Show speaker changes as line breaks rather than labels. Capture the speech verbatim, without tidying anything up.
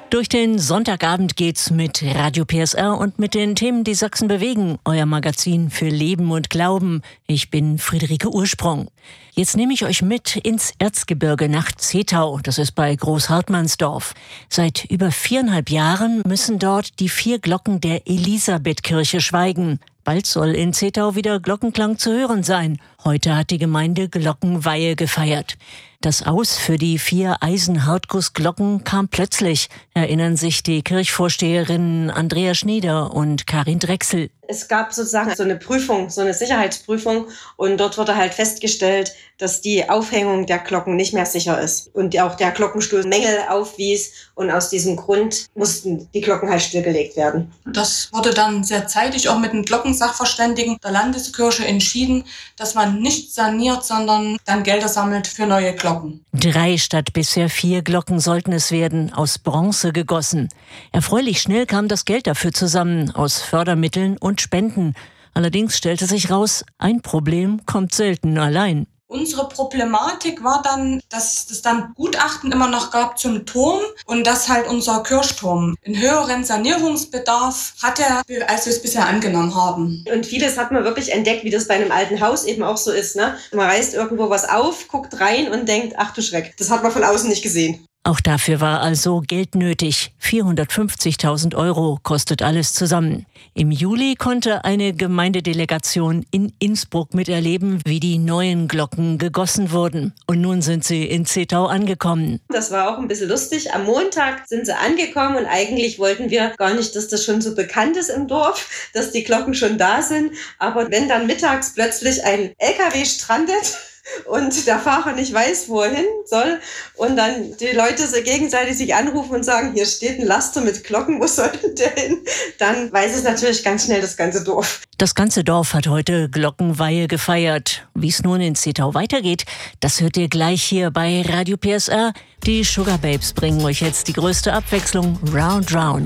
Durch den Sonntagabend geht's mit Radio P S R und mit den Themen, die Sachsen bewegen. Euer Magazin für Leben und Glauben. Ich bin Friederike Ursprung. Jetzt nehme ich euch mit ins Erzgebirge nach Zetau. Das ist bei Großhartmannsdorf. Seit über viereinhalb Jahren müssen dort die vier Glocken der Elisabethkirche schweigen. Bald soll in Zetau wieder Glockenklang zu hören sein. Heute hat die Gemeinde Glockenweihe gefeiert. Das Aus für die vier Eisenhartgussglocken kam plötzlich, erinnern sich die Kirchvorsteherinnen Andrea Schnieder und Karin Drechsel.
Es gab sozusagen so eine Prüfung, so eine Sicherheitsprüfung, und dort wurde halt festgestellt, dass die Aufhängung der Glocken nicht mehr sicher ist und auch der Glockenstuhl Mängel aufwies, und aus diesem Grund mussten die Glocken halt stillgelegt werden.
Das wurde dann sehr zeitig auch mit den Glockensachverständigen der Landeskirche entschieden, dass man nicht saniert, sondern dann Gelder sammelt für neue Glocken.
Drei statt bisher vier Glocken sollten es werden, aus Bronze gegossen. Erfreulich schnell kam das Geld dafür zusammen, aus Fördermitteln und Spenden. Allerdings stellte sich raus, ein Problem kommt selten allein.
Unsere Problematik war dann, dass es dann Gutachten immer noch gab zum Turm und dass halt unser Kirchturm einen höheren Sanierungsbedarf hatte, als wir es bisher angenommen haben.
Und vieles hat man wirklich entdeckt, wie das bei einem alten Haus eben auch so ist, ne? Man reißt irgendwo was auf, guckt rein und denkt, ach du Schreck, das hat man von außen nicht gesehen.
Auch dafür war also Geld nötig. vierhundertfünfzigtausend Euro kostet alles zusammen. Im Juli konnte eine Gemeindedelegation in Innsbruck miterleben, wie die neuen Glocken gegossen wurden. Und nun sind sie in Zetau angekommen.
Das war auch ein bisschen lustig. Am Montag sind sie angekommen und eigentlich wollten wir gar nicht, dass das schon so bekannt ist im Dorf, dass die Glocken schon da sind. Aber wenn dann mittags plötzlich ein L K W strandet und der Fahrer nicht weiß, wo er hin soll, und dann die Leute so gegenseitig sich anrufen und sagen, hier steht ein Laster mit Glocken, wo soll denn der hin? Dann weiß es natürlich ganz schnell das ganze Dorf.
Das ganze Dorf hat heute Glockenweihe gefeiert. Wie es nun in Zetau weitergeht, das hört ihr gleich hier bei Radio P S R. Die Sugar Babes bringen euch jetzt die größte Abwechslung, Round Round.